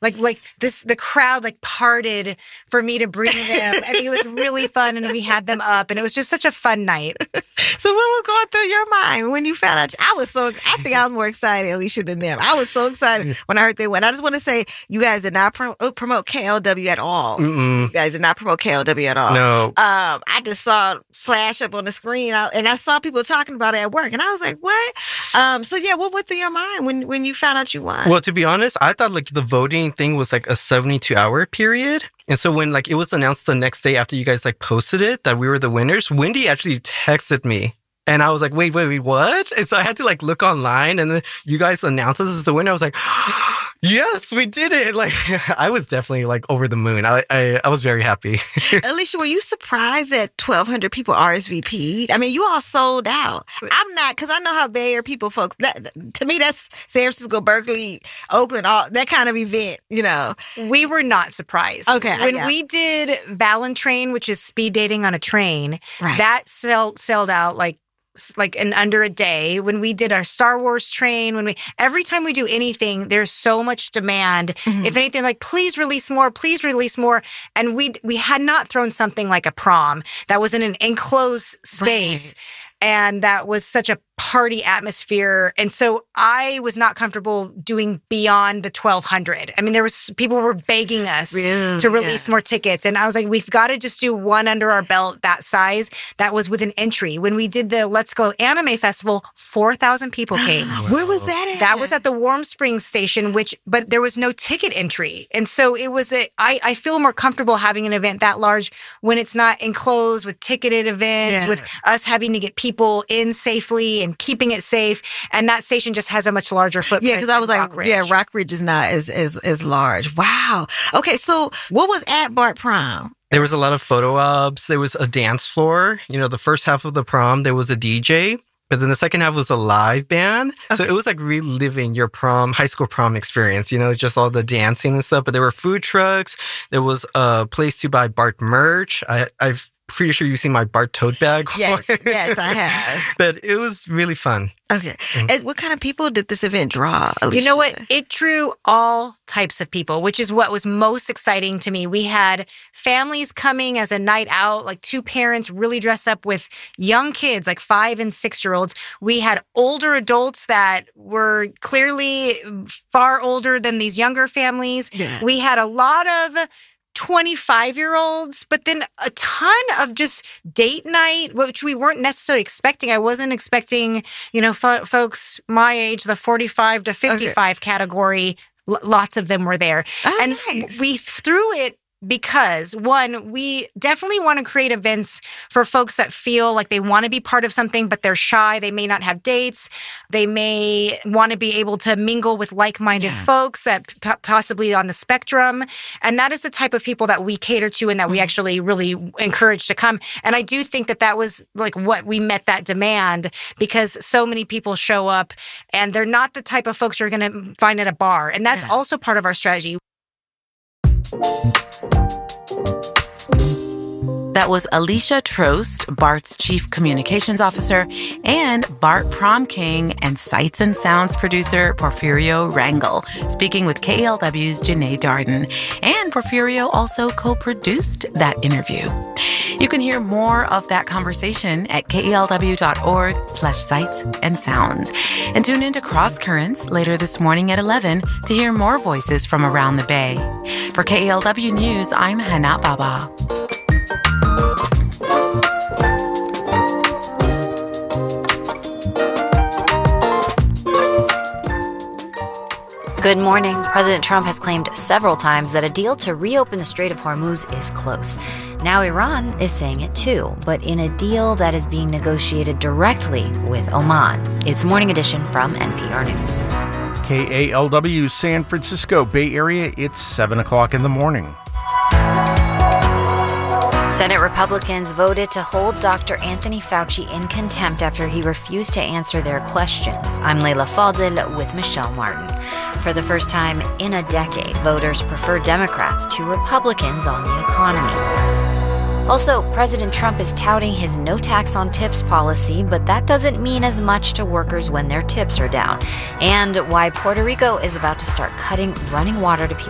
the crowd like parted for me to bring them. I mean, it was really fun, and we had them up, and it was just such a fun night. So what was going through your mind when you found out? I think I was more excited, Alicia, than them. I was so excited when I heard they went. I just want to say, you guys did not promote KLW at all. Mm-mm. You guys did not promote KLW at all. No. I just saw it flash up on the screen, and I saw people talking about it at work, and I was like, what? So yeah, what went through your mind when you found out you won? Well, to be honest, I thought like the voting thing was like a 72-hour period. And so when like it was announced the next day after you guys like posted it that we were the winners, Wendy actually texted me. And I was like, wait, what? And so I had to like look online, and then you guys announced us as the winner. I was like, yes, we did it. Like, I was definitely like over the moon. I was very happy. Alicia, were you surprised that 1,200 people RSVP'd? I mean, you all sold out. I'm not, because I know how Bay Area people, folks, to me, that's San Francisco, Berkeley, Oakland, all that kind of event, you know. We were not surprised. Okay. When we did Valentrain, which is speed dating on a train, that sold out like in under a day. When we did our Star Wars train, every time we do anything, there's so much demand. Mm-hmm. If anything, like, please release more. And we had not thrown something like a prom that was in an enclosed space. Right. And that was such a party atmosphere. And so I was not comfortable doing beyond the 1,200. I mean, people were begging us to release more tickets. And I was like, we've got to just do one under our belt that size. That was with an entry. When we did the Let's Go Anime Festival, 4,000 people came. Where was that at? That was at the Warm Springs station, but there was no ticket entry. And so it was I feel more comfortable having an event that large when it's not enclosed with ticketed events, with us having to get people in safely and keeping it safe. And that station just has a much larger footprint. Yeah, because I was like, Rockridge is not as large. Wow. Okay, so what was at BART Prom? There was a lot of photo ops. There was a dance floor. You know, the first half of the prom, there was a DJ. But then the second half was a live band. Okay. So it was like reliving your high school prom experience, you know, just all the dancing and stuff. But there were food trucks. There was a place to buy BART merch. I've pretty sure you've seen my BART tote bag. Yes, I have. But it was really fun. Okay. And what kind of people did this event draw, Alicia? You know what? It drew all types of people, which is what was most exciting to me. We had families coming as a night out, like two parents really dressed up with young kids, like 5 and 6-year-olds. We had older adults that were clearly far older than these younger families. Yeah. We had a lot of 25-year-olds, but then a ton of just date night, which we weren't necessarily expecting. I wasn't expecting, you know, folks my age, the 45 to 55 category, lots of them were there. Oh, and nice. We threw it because, one, we definitely want to create events for folks that feel like they want to be part of something, but they're shy. They may not have dates. They may want to be able to mingle with like-minded folks that possibly on the spectrum. And that is the type of people that we cater to and that we actually really encourage to come. And I do think that was like what we met that demand, because so many people show up and they're not the type of folks you're going to find at a bar. And that's also part of our strategy. That was Alicia Trost, BART's Chief Communications Officer, and BART Prom King and Sights and Sounds producer Porfirio Rangel, speaking with KALW's Janae Darden. And Porfirio also co-produced that interview. You can hear more of that conversation at kalw.org/sights and sounds. And tune into Cross Currents later this morning at 11 to hear more voices from around the Bay. For KALW News, I'm Hana Baba. Good morning. President Trump has claimed several times that a deal to reopen the Strait of Hormuz is close. Now Iran is saying it too, but in a deal that is being negotiated directly with Oman. It's Morning Edition from NPR News. KALW San Francisco Bay Area, it's 7 o'clock in the morning. Senate Republicans voted to hold Dr. Anthony Fauci in contempt after he refused to answer their questions. I'm Leila Fadel with Michelle Martin. For the first time in a decade, voters prefer Democrats to Republicans on the economy. Also, President Trump is touting his no tax on tips policy, but that doesn't mean as much to workers when their tips are down. And why Puerto Rico is about to start cutting running water to